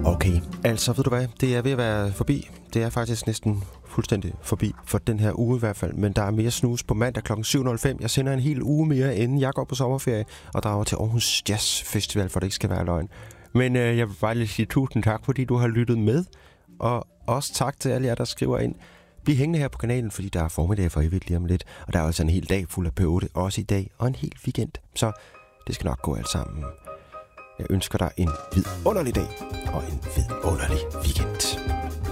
Okay, altså ved du hvad, det er ved at være forbi. Det er faktisk næsten fuldstændig forbi for den her uge i hvert fald. Men der er mere snus på mandag kl. 7.05. Jeg sender en hel uge mere, inden jeg går på sommerferie og drager til Aarhus Jazz Festival, for det ikke skal være løgn. Men jeg vil bare lige sige tusind tak, fordi du har lyttet med. Og også tak til alle jer, der skriver ind. Bliv hængende her på kanalen, fordi der er formiddag for evigt lige om lidt. Og der er altså en hel dag fuld af P8, også i dag, og en hel weekend. Så det skal nok gå alt sammen. Jeg ønsker dig en vidunderlig dag og en vidunderlig weekend.